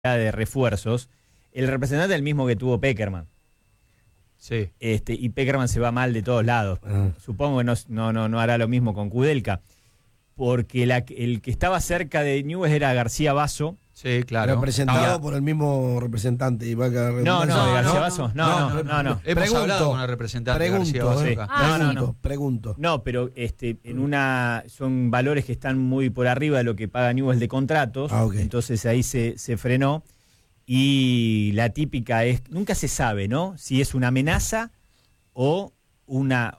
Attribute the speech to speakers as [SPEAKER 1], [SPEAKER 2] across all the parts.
[SPEAKER 1] de refuerzos, el representante es el mismo que tuvo Pekerman.
[SPEAKER 2] Sí.
[SPEAKER 1] Y Pekerman se va mal de todos lados. Supongo que no hará lo mismo con Kudelka. Porque el que estaba cerca de Newell's era García Basso.
[SPEAKER 2] Sí, claro.
[SPEAKER 3] Representado por el mismo representante. Y
[SPEAKER 1] No, de García Basso. No.
[SPEAKER 2] Hemos hablado con el representante de García Basso acá.
[SPEAKER 3] Pregunto.
[SPEAKER 1] No, pero son valores que están muy por arriba de lo que paga Newell's de contratos.
[SPEAKER 3] Okay.
[SPEAKER 1] Entonces ahí se frenó. Y la típica es, nunca se sabe, ¿no? Si es una amenaza o una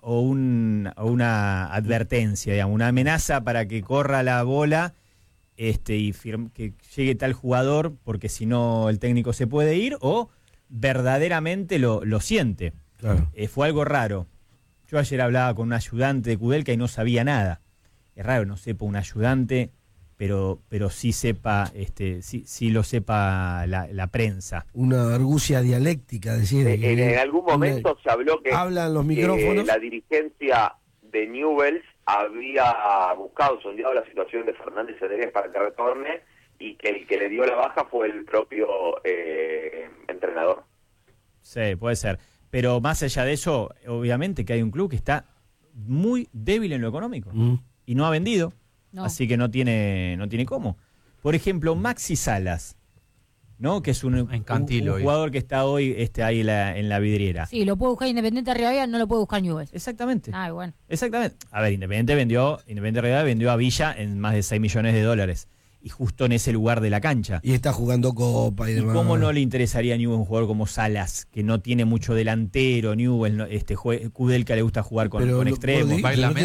[SPEAKER 1] advertencia, digamos, una amenaza para que corra la bola y que llegue tal jugador, porque si no el técnico se puede ir, o verdaderamente lo siente.
[SPEAKER 3] Claro.
[SPEAKER 1] Fue algo raro. Yo ayer hablaba con un ayudante de Kudelka y no sabía nada. Es raro, no sepa un ayudante, pero sí sepa, sí lo sepa la prensa.
[SPEAKER 3] Una argucia dialéctica, decir.
[SPEAKER 4] En algún momento se habló que
[SPEAKER 3] hablan los micrófonos.
[SPEAKER 4] La dirigencia de Newell's había buscado, sondeado la situación de Fernández Cedrés para que retorne, y que el que le dio la baja fue el propio entrenador.
[SPEAKER 1] Sí, puede ser. Pero más allá de eso, obviamente que hay un club que está muy débil en lo económico y no ha vendido. No. Así que no tiene cómo. Por ejemplo, Maxi Salas, ¿no? Que es un jugador que está hoy ahí en la vidriera.
[SPEAKER 5] Sí, lo puede buscar Independiente Rivadavia, no lo puede buscar Newell's.
[SPEAKER 1] Exactamente.
[SPEAKER 5] Bueno.
[SPEAKER 1] Exactamente. A ver, Independiente Rivadavia vendió a Villa en más de $6 millones. Y justo en ese lugar de la cancha.
[SPEAKER 3] Y está jugando Copa y demás.
[SPEAKER 1] ¿Y cómo no le interesaría a Newell's un jugador como Salas, que no tiene mucho delantero? Newell's, Kudelka le gusta jugar con extremos.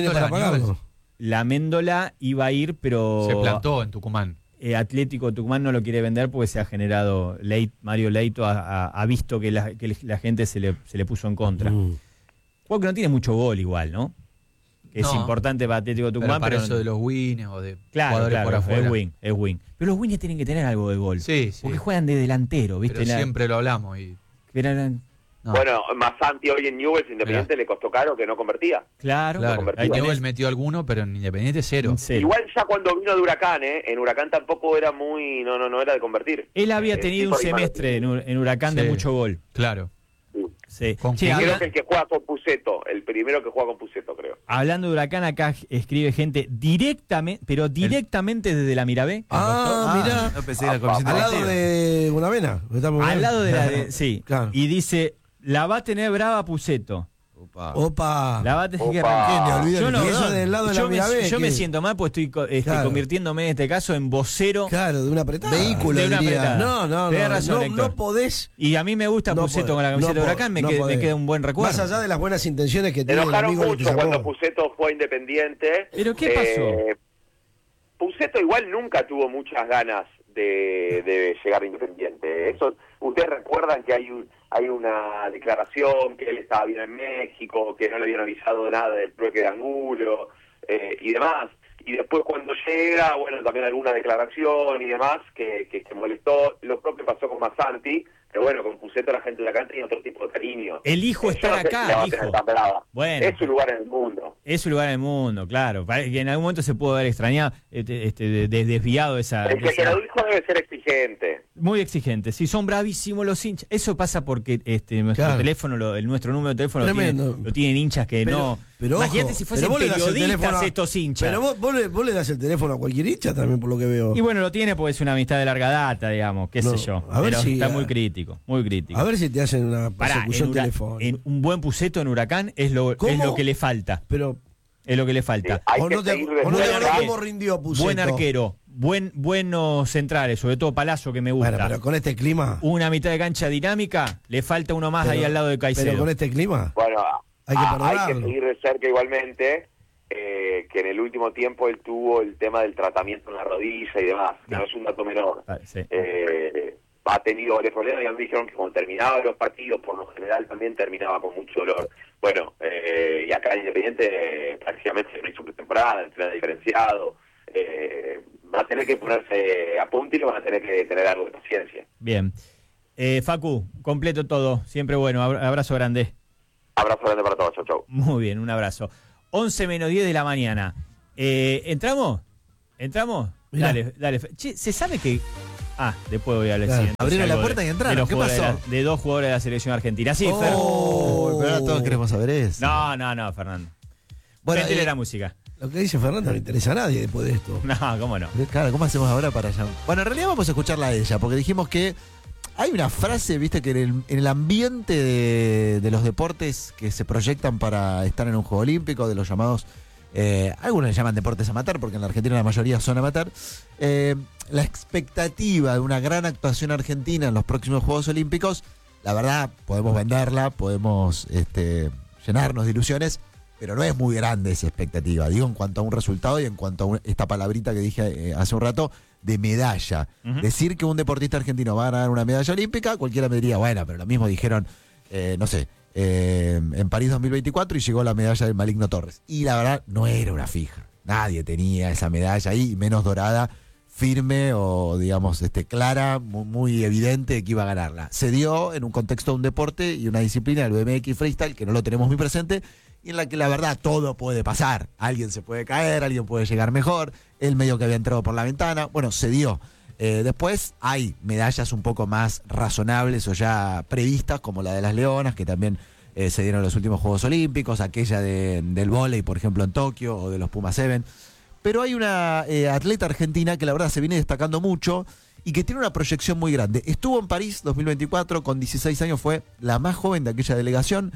[SPEAKER 1] La Méndola iba a ir, pero
[SPEAKER 2] se plantó en Tucumán.
[SPEAKER 1] Atlético Tucumán no lo quiere vender porque se ha generado. Mario Leito ha visto que la gente se le puso en contra. Juego que no tiene mucho gol igual, ¿no? Que es importante para Atlético Tucumán.
[SPEAKER 2] Pero eso de los wins o de
[SPEAKER 1] jugadores
[SPEAKER 2] por afuera.
[SPEAKER 1] Es win. Pero los wins tienen que tener algo de gol.
[SPEAKER 2] Sí.
[SPEAKER 1] Porque juegan de delantero, ¿viste?
[SPEAKER 2] Pero siempre lo hablamos.
[SPEAKER 4] No. Bueno, Masanti hoy en Newell's, Independiente le costó caro que no convertía.
[SPEAKER 1] Claro.
[SPEAKER 2] Newell's metió alguno, pero en Independiente cero.
[SPEAKER 4] Igual ya cuando vino de Huracán, en Huracán tampoco era no era de convertir.
[SPEAKER 1] Él había tenido un semestre en Huracán de mucho gol.
[SPEAKER 2] Claro.
[SPEAKER 4] Sí. Creo que el que juega con Pusetto, el primero que juega con Pusetto, creo.
[SPEAKER 1] Hablando de Huracán, acá escribe gente directamente desde la Mirabé.
[SPEAKER 3] Mirá.
[SPEAKER 6] No pensé que era
[SPEAKER 3] al lado de Bonavena.
[SPEAKER 1] Al lado de sí.
[SPEAKER 3] Claro.
[SPEAKER 1] Y dice, la va a tener brava Pusetto.
[SPEAKER 3] Opa.
[SPEAKER 1] La va a tener que arrancar. Yo me siento mal porque estoy convirtiéndome en este caso en vocero.
[SPEAKER 3] Claro, de una apretada.
[SPEAKER 1] Vehículo, de una apretada.
[SPEAKER 3] No.
[SPEAKER 1] Tenés razón, Héctor.
[SPEAKER 3] No podés.
[SPEAKER 1] Y a mí me gusta Pusetto con la camiseta de Huracán, me queda un buen recuerdo.
[SPEAKER 3] Más allá de las buenas intenciones que tiene.
[SPEAKER 4] Enojaron mucho cuando Pusetto fue Independiente.
[SPEAKER 1] ¿Pero qué pasó?
[SPEAKER 4] Pusetto igual nunca tuvo muchas ganas de llegar a Independiente. Eso, ustedes recuerdan que hay una declaración que él estaba bien en México, que no le habían avisado nada del trueque de Angulo y demás. Y después cuando llega, bueno, también alguna declaración y demás que molestó. Lo propio pasó con Masanti, pero bueno, con Pusetto la gente de la cancha tiene otro tipo de cariño.
[SPEAKER 1] Elijo estar acá, hijo.
[SPEAKER 4] Bueno, es su lugar en el mundo.
[SPEAKER 1] Es su lugar en el mundo, claro. Que en algún momento se pudo haber extrañado, desviado esa...
[SPEAKER 4] El que lo dijo debe ser exigente.
[SPEAKER 1] Muy exigente. Sí, son bravísimos los hinchas. Eso pasa porque nuestro teléfono, nuestro número de teléfono lo tienen hinchas que no...
[SPEAKER 3] Pero
[SPEAKER 1] imagínate si fuesen periodistas estos hinchas.
[SPEAKER 3] Pero vos le das el teléfono a cualquier hincha también, por lo que veo.
[SPEAKER 1] Y bueno, lo tiene porque es una amistad de larga data, digamos, qué sé yo. Pero está muy crítico, muy crítico.
[SPEAKER 3] A ver si te hacen una persecución telefónica.
[SPEAKER 1] En un buen Pusetto en Huracán es lo que le falta. Es lo que le falta.
[SPEAKER 3] ¿Cómo rindió Pusetto?
[SPEAKER 1] Buen arquero, buenos centrales, sobre todo Palazzo, que me gusta.
[SPEAKER 3] Bueno, pero con este clima.
[SPEAKER 1] Una mitad de cancha dinámica, le falta uno más ahí al lado de Caicedo.
[SPEAKER 3] Pero con este clima.
[SPEAKER 4] Bueno,
[SPEAKER 3] hay que
[SPEAKER 4] seguir de cerca igualmente, que en el último tiempo él tuvo el tema del tratamiento en la rodilla y demás, que no es un dato menor. Ha tenido varios problemas y a mí me dijeron que cuando terminaba los partidos, por lo general también terminaba con mucho dolor. Bueno, y acá en Independiente prácticamente no hizo pretemporada, entrena diferenciado. Va a tener que ponerse a punto y lo van a tener que tener algo de paciencia.
[SPEAKER 1] Bien. Facu, completo todo. Siempre bueno. Abrazo grande.
[SPEAKER 4] Abrazo grande para todos. Chau, chau.
[SPEAKER 1] Muy bien, un abrazo. 11:10 de la mañana. ¿Entramos?
[SPEAKER 3] Mirá.
[SPEAKER 1] Dale. Che, ¿se sabe que Después voy a decir.
[SPEAKER 6] Claro. Abrieron la puerta y entraron. ¿Qué pasó?
[SPEAKER 1] De 2 jugadores de la selección argentina. Sí,
[SPEAKER 6] Fer. Pero ahora todos queremos saber eso.
[SPEAKER 1] No, Fernando.
[SPEAKER 3] Bueno,
[SPEAKER 1] Métele la música.
[SPEAKER 3] Lo que dice Fernando no le interesa a nadie después de esto.
[SPEAKER 1] No, cómo no.
[SPEAKER 6] Claro, ¿cómo hacemos ahora para allá? Bueno, en realidad vamos a escucharla a ella, porque dijimos que hay una frase, viste, que en el ambiente de los deportes que se proyectan para estar en un Juego Olímpico, de los llamados, algunos le llaman deportes amateur, porque en la Argentina la mayoría son amateur, la expectativa de una gran actuación argentina en los próximos Juegos Olímpicos, la verdad, podemos venderla, podemos llenarnos de ilusiones, pero no es muy grande esa expectativa, digo, en cuanto a un resultado y en cuanto a esta palabrita que dije hace un rato, de medalla. Decir que un deportista argentino va a ganar una medalla olímpica, cualquiera me diría, bueno, pero lo mismo dijeron, no sé, en París 2024 y llegó la medalla del Maligno Torres. Y la verdad, no era una fija. Nadie tenía esa medalla ahí, menos dorada, firme o, digamos, clara, muy evidente de que iba a ganarla. Se dio en un contexto de un deporte y una disciplina, el BMX Freestyle, que no lo tenemos muy presente, y en la que la verdad todo puede pasar. Alguien se puede caer, alguien puede llegar mejor, el medio que había entrado por la ventana, bueno, se dio. Después hay medallas un poco más razonables o ya previstas, como la de las Leonas, que también se dieron en los últimos Juegos Olímpicos, aquella del vóley, por ejemplo, en Tokio, o de los Puma Seven. Pero hay una atleta argentina que la verdad se viene destacando mucho y que tiene una proyección muy grande. Estuvo en París 2024, con 16 años, fue la más joven de aquella delegación.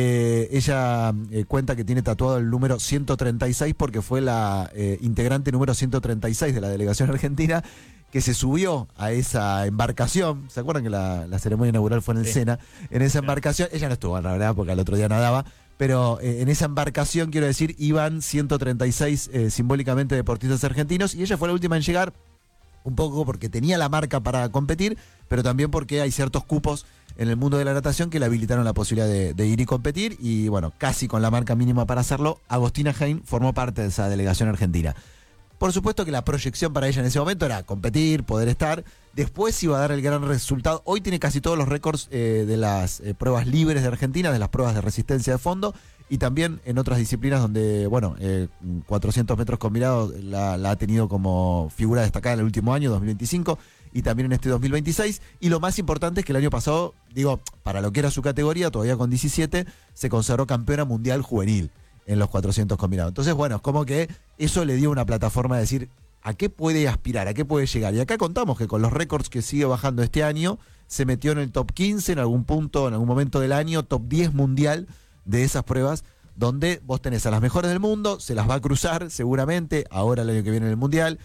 [SPEAKER 6] Ella cuenta que tiene tatuado el número 136 porque fue la integrante número 136 de la delegación argentina que se subió a esa embarcación. ¿Se acuerdan que la ceremonia inaugural fue en el Sena? En esa embarcación, ella no estuvo, la verdad, porque al otro día nadaba, pero en esa embarcación, quiero decir, iban 136 simbólicamente deportistas argentinos y ella fue la última en llegar, un poco porque tenía la marca para competir, pero también porque hay ciertos cupos en el mundo de la natación que le habilitaron la posibilidad de ir y competir, y bueno, casi con la marca mínima para hacerlo, Agostina Hein formó parte de esa delegación argentina. Por supuesto que la proyección para ella en ese momento era competir, poder estar, después iba a dar el gran resultado. Hoy tiene casi todos los récords de las pruebas libres de Argentina, de las pruebas de resistencia de fondo, y también en otras disciplinas donde, bueno, 400 metros combinados la ha tenido como figura destacada en el último año, 2025, y también en este 2026. Y lo más importante es que el año pasado, digo, para lo que era su categoría, todavía con 17, se consagró campeona mundial juvenil en los 400 combinados. Entonces, bueno, es como que eso le dio una plataforma de decir a qué puede aspirar, a qué puede llegar. Y acá contamos que con los récords que sigue bajando este año, se metió en el top 15 en algún punto, en algún momento del año, top 10 mundial de esas pruebas, donde vos tenés a las mejores del mundo, se las va a cruzar seguramente, ahora el año que viene en el Mundial,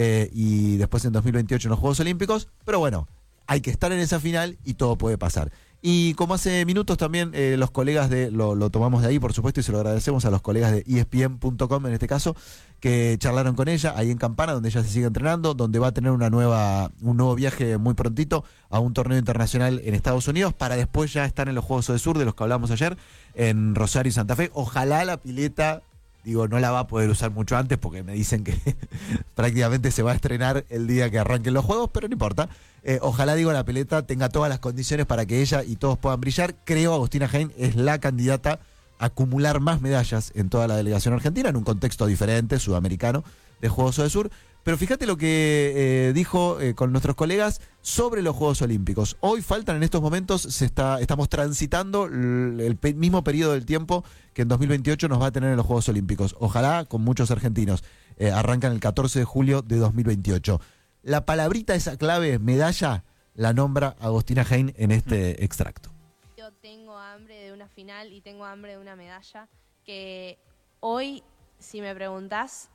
[SPEAKER 6] y después en 2028 en los Juegos Olímpicos, pero bueno, hay que estar en esa final y todo puede pasar. Y como hace minutos también los colegas lo tomamos de ahí, por supuesto, y se lo agradecemos a los colegas de ESPN.com en este caso, que charlaron con ella ahí en Campana, donde ella se sigue entrenando, donde va a tener un nuevo viaje muy prontito a un torneo internacional en Estados Unidos, para después ya estar en los Juegos del Sur, de los que hablamos ayer, en Rosario y Santa Fe. Ojalá la pileta, digo, no la va a poder usar mucho antes, porque me dicen que prácticamente se va a estrenar el día que arranquen los Juegos, pero no importa. Ojalá, digo, la pileta tenga todas las condiciones para que ella y todos puedan brillar. Creo Agostina Hein es la candidata a acumular más medallas en toda la delegación argentina, en un contexto diferente, sudamericano, de Juegos del Sur. Pero fíjate lo que dijo con nuestros colegas sobre los Juegos Olímpicos. Hoy faltan en estos momentos, estamos transitando el mismo periodo del tiempo que en 2028 nos va a tener en los Juegos Olímpicos. Ojalá con muchos argentinos. Arrancan el 14 de julio de 2028. La palabrita, esa clave, medalla, la nombra Agostina Hein en este extracto.
[SPEAKER 7] Yo tengo hambre de una final y tengo hambre de una medalla que hoy, si me preguntás,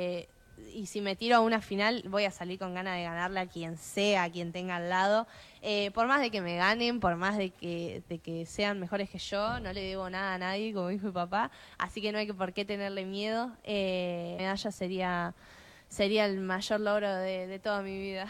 [SPEAKER 7] y si me tiro a una final, voy a salir con ganas de ganarle a quien sea, a quien tenga al lado. Por más de que me ganen, por más de que sean mejores que yo, no le debo nada a nadie, como dijo mi papá, así que no hay por qué tenerle miedo. Medalla sería el mayor logro de toda mi vida.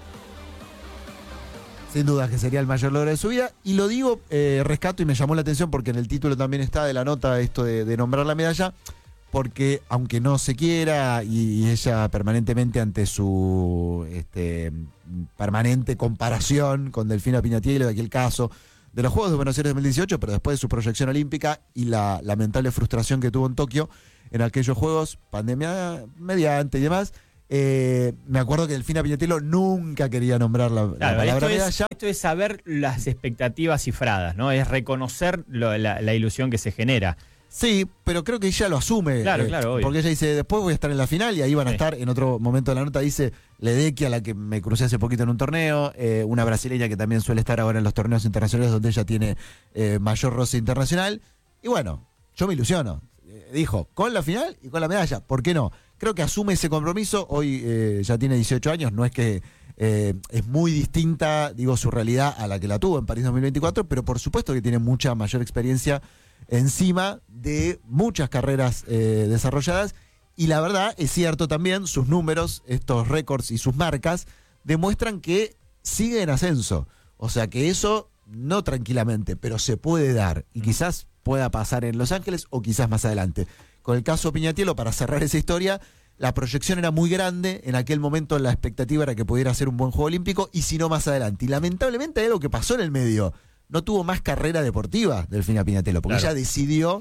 [SPEAKER 6] Sin duda que sería el mayor logro de su vida, y lo digo, rescato, y me llamó la atención porque en el título también está de la nota esto de nombrar la medalla, porque aunque no se quiera, y ella permanentemente ante su permanente comparación con Delfina Piñatielo, de aquel caso de los Juegos de Buenos Aires 2018, pero después de su proyección olímpica y la lamentable frustración que tuvo en Tokio en aquellos Juegos, pandemia mediante y demás, Me acuerdo que Delfina Piñatielo nunca quería nombrar la palabra medalla.
[SPEAKER 1] Esto es saber las expectativas cifradas, ¿no? Es reconocer la ilusión que se genera.
[SPEAKER 6] Sí, pero creo que ella lo asume.
[SPEAKER 1] Claro, obvio.
[SPEAKER 6] Porque ella dice, después voy a estar en la final y ahí van a estar. En otro momento de la nota dice Ledecky, a la que me crucé hace poquito en un torneo, una brasileña que también suele estar ahora en los torneos internacionales donde ella tiene mayor roce internacional. Y bueno, yo me ilusiono. Dijo, con la final y con la medalla, ¿por qué no? Creo que asume ese compromiso. Hoy ya tiene 18 años, no es que es muy distinta, digo, su realidad a la que la tuvo en París 2024, pero por supuesto que tiene mucha mayor experiencia encima de muchas carreras desarrolladas. Y la verdad, es cierto también, sus números, estos récords y sus marcas, demuestran que sigue en ascenso. O sea que eso, no tranquilamente, pero se puede dar. Y quizás pueda pasar en Los Ángeles o quizás más adelante. Con el caso Piñatielo, para cerrar esa historia, la proyección era muy grande. En aquel momento la expectativa era que pudiera ser un buen juego olímpico y si no más adelante. Y lamentablemente hay algo que pasó en el medio. No tuvo más carrera deportiva Delfina Piñatielo, porque ella decidió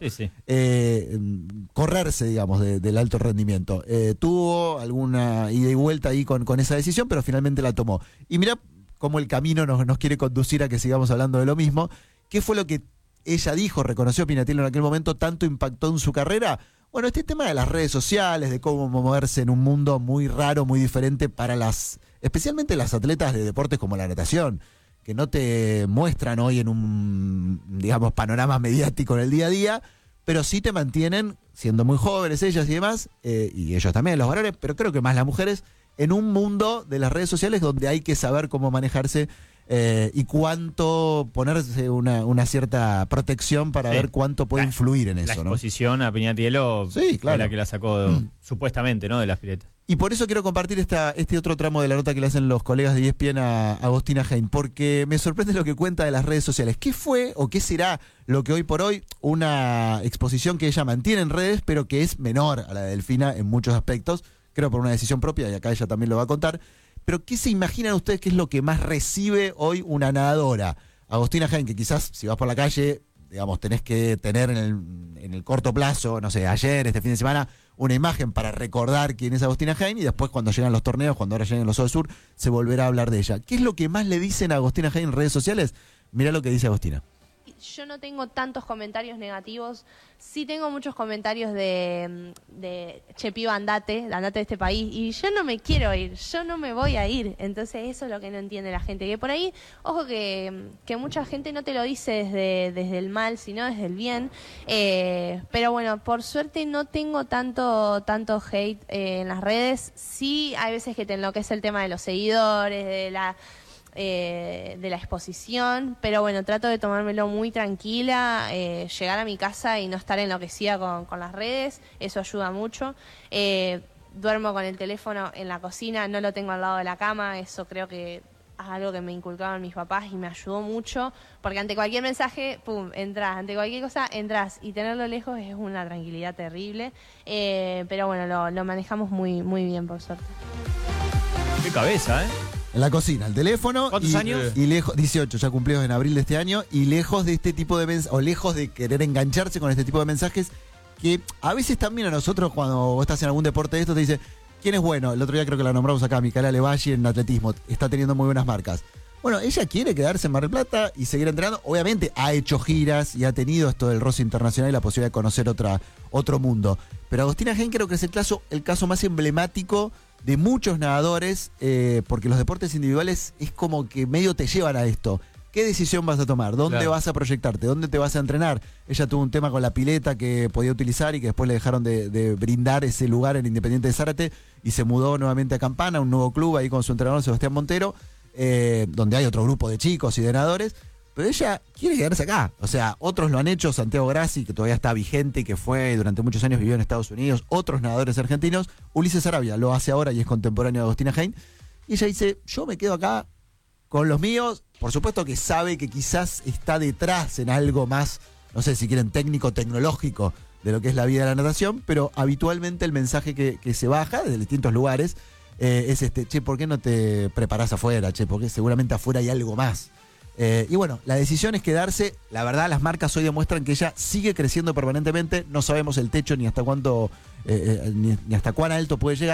[SPEAKER 6] correrse, digamos, del alto rendimiento. Tuvo alguna ida y vuelta ahí con esa decisión, pero finalmente la tomó. Y mirá cómo el camino nos quiere conducir a que sigamos hablando de lo mismo. ¿Qué fue lo que ella dijo, reconoció Piñatielo en aquel momento, tanto impactó en su carrera? Bueno, este tema de las redes sociales, de cómo moverse en un mundo muy raro, muy diferente para especialmente las atletas de deportes como la natación, que no te muestran hoy en un, digamos, panorama mediático en el día a día, pero sí te mantienen, siendo muy jóvenes ellas y demás, y ellos también, los varones, pero creo que más las mujeres, en un mundo de las redes sociales donde hay que saber cómo manejarse y cuánto ponerse una cierta protección para ver cuánto puede influir en eso.
[SPEAKER 1] La exposición a Piñatielo
[SPEAKER 6] sí, claro,
[SPEAKER 1] la que la sacó supuestamente, ¿no?, de las piletas.
[SPEAKER 6] Y por eso quiero compartir este otro tramo de la nota que le hacen los colegas de ESPN a Agostina Heim, porque me sorprende lo que cuenta de las redes sociales. ¿Qué fue o qué será lo que hoy por hoy una exposición que ella mantiene en redes, pero que es menor a la de Delfina en muchos aspectos? Creo por una decisión propia, y acá ella también lo va a contar. Pero ¿qué se imaginan ustedes que es lo que más recibe hoy una nadadora? Agostina Heim, que quizás si vas por la calle, digamos, tenés que tener en el corto plazo, no sé, ayer, este fin de semana, una imagen para recordar quién es Agostina Heim, y después cuando llegan los torneos, cuando ahora lleguen los Sol Sur, se volverá a hablar de ella. ¿Qué es lo que más le dicen a Agostina Heim en redes sociales? Mirá lo que dice Agostina.
[SPEAKER 7] Yo no tengo tantos comentarios negativos, sí tengo muchos comentarios de che, piba, andate de este país, y yo no me quiero ir, yo no me voy a ir. Entonces eso es lo que no entiende la gente, que por ahí, ojo que mucha gente no te lo dice desde el mal, sino desde el bien, pero bueno, por suerte no tengo tanto hate en las redes. Sí hay veces que te enloquece el tema de los seguidores, de la exposición, pero bueno, trato de tomármelo muy tranquila, llegar a mi casa y no estar enloquecida con las redes, eso ayuda mucho. Duermo con el teléfono en la cocina, no lo tengo al lado de la cama, eso creo que es algo que me inculcaban mis papás y me ayudó mucho, porque ante cualquier mensaje, pum, entras, ante cualquier cosa, entras, y tenerlo lejos es una tranquilidad terrible, pero bueno, lo manejamos muy, muy bien, por suerte.
[SPEAKER 1] Qué cabeza, ¿eh?
[SPEAKER 6] En la cocina, el teléfono.
[SPEAKER 1] ¿Cuántos años?
[SPEAKER 6] Y lejos, 18, ya cumplidos en abril de este año, y lejos de este tipo de mensajes, o lejos de querer engancharse con este tipo de mensajes, que a veces también a nosotros, cuando vos estás en algún deporte de esto, te dice, ¿quién es bueno? El otro día creo que la nombramos acá, Micaela Levalli en atletismo, está teniendo muy buenas marcas. Bueno, ella quiere quedarse en Mar del Plata y seguir entrenando. Obviamente ha hecho giras y ha tenido esto del roce internacional y la posibilidad de conocer otro mundo. Pero Agostina Heim creo que es el caso más emblemático de muchos nadadores, porque los deportes individuales es como que medio te llevan a esto. ¿Qué decisión vas a tomar? ¿Dónde vas a proyectarte? ¿Dónde te vas a entrenar? Ella tuvo un tema con la pileta que podía utilizar y que después le dejaron de brindar ese lugar en Independiente de Zárate y se mudó nuevamente a Campana, un nuevo club ahí con su entrenador Sebastián Montero, donde hay otro grupo de chicos y de nadadores. Pero ella quiere quedarse acá. O sea, otros lo han hecho, Santiago Grassi, que todavía está vigente y que fue durante muchos años vivió en Estados Unidos, otros nadadores argentinos, Ulises Arabia lo hace ahora y es contemporáneo de Agostina Heim. Y ella dice, yo me quedo acá con los míos. Por supuesto que sabe que quizás está detrás en algo más, no sé si quieren técnico, tecnológico, de lo que es la vida de la natación, pero habitualmente el mensaje que se baja desde distintos lugares es che, ¿por qué no te preparás afuera? Che, porque seguramente afuera hay algo más. Y bueno, la decisión es quedarse. La verdad, las marcas hoy demuestran que ella sigue creciendo permanentemente. No sabemos el techo ni hasta cuánto, ni hasta cuán alto puede llegar.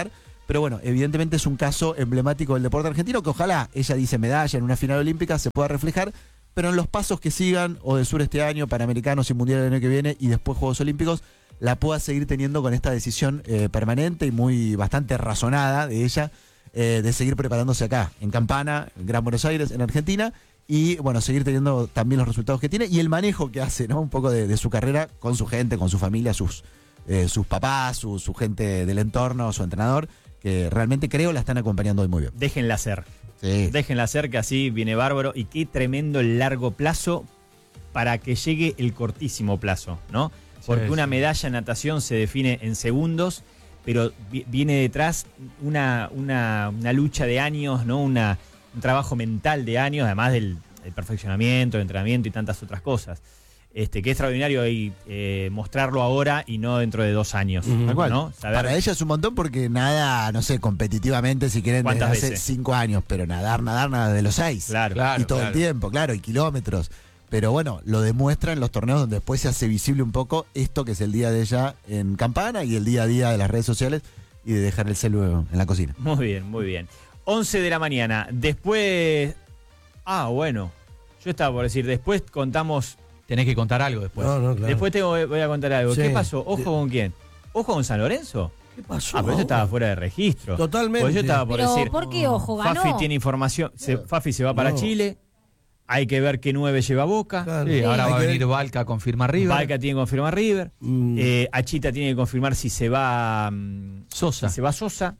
[SPEAKER 6] Pero bueno, evidentemente es un caso emblemático del deporte argentino que ojalá, ella dice medalla en una final olímpica, se pueda reflejar, pero en los pasos que sigan, o del sur este año, Panamericanos y Mundial el año que viene, y después Juegos Olímpicos, la pueda seguir teniendo con esta decisión permanente y bastante razonada de ella, de seguir preparándose acá, en Campana, en Gran Buenos Aires, en Argentina, y bueno, seguir teniendo también los resultados que tiene y el manejo que hace, ¿no? Un poco de su carrera con su gente, con su familia, sus papás, su gente del entorno, su entrenador, que realmente creo la están acompañando hoy muy bien.
[SPEAKER 1] Déjenla hacer.
[SPEAKER 6] Sí.
[SPEAKER 1] Déjenla hacer, que así viene bárbaro. Y qué tremendo el largo plazo para que llegue el cortísimo plazo, ¿no? Porque una medalla en natación se define en segundos, pero viene detrás una lucha de años, ¿no? Un trabajo mental de años, además del perfeccionamiento, el entrenamiento y tantas otras cosas. Que es extraordinario ahí, mostrarlo ahora y no dentro de 2 años. ¿No? Saber...
[SPEAKER 6] Para ella es un montón porque nada, no sé, competitivamente, si quieren, desde hace 5 años, pero nadar nada de los 6.
[SPEAKER 1] Claro,
[SPEAKER 6] y todo el tiempo, claro, y kilómetros. Pero bueno, lo demuestra en los torneos donde después se hace visible un poco esto que es el día de ella en Campana y el día a día de las redes sociales y de dejar el celu en la cocina.
[SPEAKER 1] Muy bien, muy bien. 11 de la mañana. Después... bueno. Yo estaba por decir, después contamos...
[SPEAKER 2] Tenés que contar algo después.
[SPEAKER 3] No, claro.
[SPEAKER 1] Después voy a contar algo.
[SPEAKER 3] Sí.
[SPEAKER 1] ¿Qué pasó? ¿Ojo con quién? ¿Ojo con San Lorenzo?
[SPEAKER 3] ¿Qué pasó?
[SPEAKER 1] Pero eso estaba fuera de registro.
[SPEAKER 3] Totalmente.
[SPEAKER 1] Pues yo estaba por
[SPEAKER 5] Pero
[SPEAKER 1] decir...
[SPEAKER 5] ¿por qué ojo? ¿Ganó?
[SPEAKER 1] Fafi tiene información. Fafi se va para Chile. Hay que ver qué 9 lleva Boca.
[SPEAKER 3] Claro.
[SPEAKER 2] Sí, ahora va a
[SPEAKER 3] Hay que
[SPEAKER 2] venir Valca a confirmar River.
[SPEAKER 1] Valca tiene que confirmar River. Achita tiene que confirmar si se va...
[SPEAKER 2] Sosa.
[SPEAKER 1] Si se va Sosa.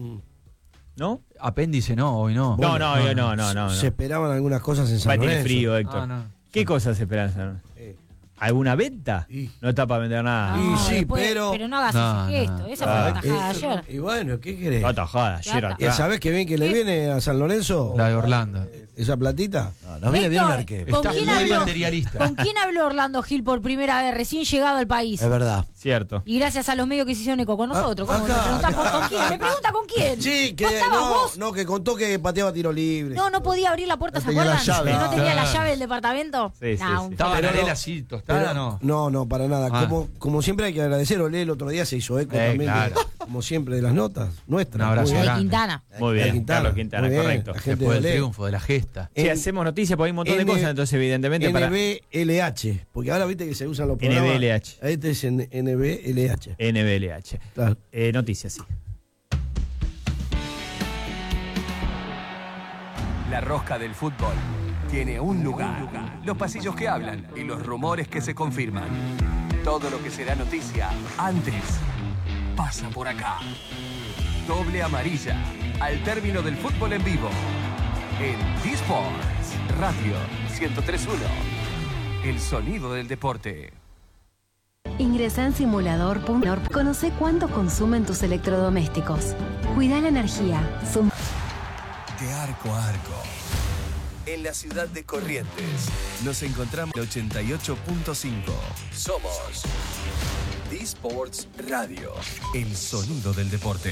[SPEAKER 1] ¿No?
[SPEAKER 2] Apéndice no, hoy no.
[SPEAKER 1] No.
[SPEAKER 3] Se esperaban algunas cosas en
[SPEAKER 1] Va,
[SPEAKER 3] San
[SPEAKER 1] tiene
[SPEAKER 3] Lorenzo.
[SPEAKER 1] frío, Héctor.
[SPEAKER 2] No.
[SPEAKER 1] ¿Qué cosas se esperan? ¿Alguna venta? No está para vender nada.
[SPEAKER 3] Y sí,
[SPEAKER 5] después-
[SPEAKER 3] pero
[SPEAKER 5] no hagas
[SPEAKER 2] No,
[SPEAKER 5] ese gesto.
[SPEAKER 2] no.
[SPEAKER 5] Esa fue la tajada de ayer.
[SPEAKER 3] Y bueno, ¿qué querés?
[SPEAKER 1] Está tajada ayer
[SPEAKER 5] Plata.
[SPEAKER 1] atrás.
[SPEAKER 3] ¿Sabés qué bien que le viene a San Lorenzo?
[SPEAKER 2] La de Orlando.
[SPEAKER 3] ¿Esa platita?
[SPEAKER 6] Nos viene bien un
[SPEAKER 5] Héctor,
[SPEAKER 6] arquero.
[SPEAKER 5] ¿con
[SPEAKER 2] Está
[SPEAKER 5] quién
[SPEAKER 2] muy
[SPEAKER 5] habló?
[SPEAKER 2] materialista.
[SPEAKER 5] ¿Con quién habló Orlando Gil por primera vez, recién llegado al país?
[SPEAKER 6] Es verdad.
[SPEAKER 1] Cierto.
[SPEAKER 5] Y gracias a los medios que se hicieron eco con nosotros. ¿Cómo?
[SPEAKER 3] acá,
[SPEAKER 5] ¿Me preguntás con quién? ¿Me pregunta con quién?
[SPEAKER 3] Sí, que
[SPEAKER 5] ¿Contabas vos?
[SPEAKER 3] no, que contó que pateaba tiro libre.
[SPEAKER 5] No podía abrir la puerta,
[SPEAKER 3] No
[SPEAKER 5] ¿se
[SPEAKER 3] tenía la
[SPEAKER 5] acuerdan?
[SPEAKER 3] llave.
[SPEAKER 5] Que no tenía la
[SPEAKER 2] Claro.
[SPEAKER 5] llave del departamento.
[SPEAKER 1] Sí, sí, sí.
[SPEAKER 2] ¿Estaba
[SPEAKER 3] Pero
[SPEAKER 2] Canela
[SPEAKER 3] no.
[SPEAKER 2] así tostada? No.
[SPEAKER 3] No, para nada. Como siempre hay que agradecer, Olé el otro día se hizo eco también,
[SPEAKER 2] claro.
[SPEAKER 3] como siempre, de las notas nuestras.
[SPEAKER 2] Un abrazo
[SPEAKER 3] Muy bien.
[SPEAKER 5] De
[SPEAKER 2] grande.
[SPEAKER 5] Quintana.
[SPEAKER 1] Muy bien,
[SPEAKER 3] Quintana.
[SPEAKER 1] Carlos Quintana,
[SPEAKER 3] Muy bien.
[SPEAKER 1] correcto.
[SPEAKER 3] La gente
[SPEAKER 2] Después
[SPEAKER 3] de
[SPEAKER 2] del
[SPEAKER 3] Olé.
[SPEAKER 2] triunfo, de la gesta.
[SPEAKER 1] Si hacemos noticias, porque hay un montón de
[SPEAKER 3] N-
[SPEAKER 1] cosas, entonces evidentemente para...
[SPEAKER 3] NBLH, porque ahora viste que se usan los programas.
[SPEAKER 1] NBLH.
[SPEAKER 3] Este es en NBLH.
[SPEAKER 1] NBLH.
[SPEAKER 3] Claro.
[SPEAKER 1] Noticias, sí.
[SPEAKER 8] La rosca del fútbol tiene un lugar. Los pasillos que hablan y los rumores que se confirman. Todo lo que será noticia antes pasa por acá. Doble amarilla al término del fútbol en vivo. En D-Sports Radio 103.1. El sonido del deporte.
[SPEAKER 9] Ingresa en simulador.org. Conoce cuánto consumen tus electrodomésticos. Cuida la energía.
[SPEAKER 8] De arco a arco. En la ciudad de Corrientes nos encontramos en 88.5. Somos D-Sports Radio. El sonido del deporte.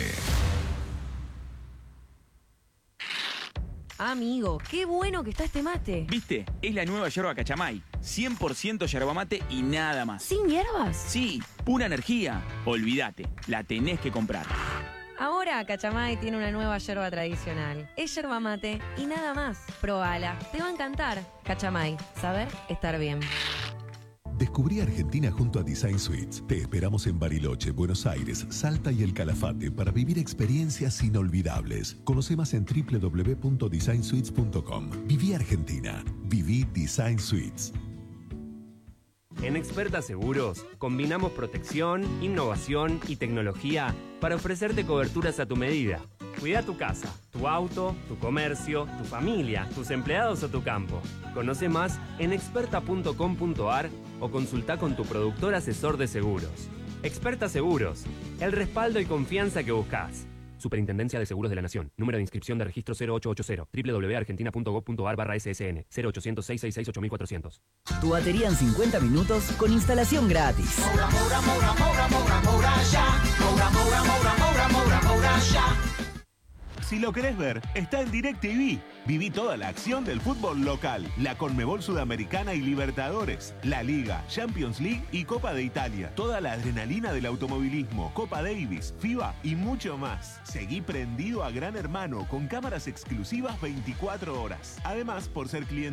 [SPEAKER 10] Amigo, qué bueno que está este mate.
[SPEAKER 11] ¿Viste? Es la nueva yerba Cachamay. 100% yerba mate y nada más.
[SPEAKER 10] ¿Sin hierbas?
[SPEAKER 11] Sí, pura energía. Olvídate, la tenés que comprar.
[SPEAKER 10] Ahora Cachamay tiene una nueva yerba tradicional. Es yerba mate y nada más. Probala, te va a encantar. Cachamay, saber estar bien.
[SPEAKER 12] Descubrí Argentina junto a Design Suites. Te esperamos en Bariloche, Buenos Aires, Salta y El Calafate para vivir experiencias inolvidables. Conoce más en www.designsuites.com. Viví Argentina. Viví Design Suites.
[SPEAKER 13] En Experta Seguros, combinamos protección, innovación y tecnología para ofrecerte coberturas a tu medida. Cuida tu casa, tu auto, tu comercio, tu familia, tus empleados o tu campo. Conoce más en experta.com.ar o consulta con tu productor asesor de seguros. Experta Seguros, el respaldo y confianza que buscas. Superintendencia de Seguros de la Nación. Número de inscripción de registro 0880. www.argentina.gov.ar/SSN. 0800-666-8400.
[SPEAKER 14] Tu batería en 50 minutos con instalación gratis.
[SPEAKER 15] Si lo querés ver, está en DirecTV. Viví toda la acción del fútbol local, la Conmebol Sudamericana y Libertadores, la Liga, Champions League y Copa de Italia. Toda la adrenalina del automovilismo, Copa Davis, FIBA y mucho más. Seguí prendido a Gran Hermano con cámaras exclusivas 24 horas. Además, por ser cliente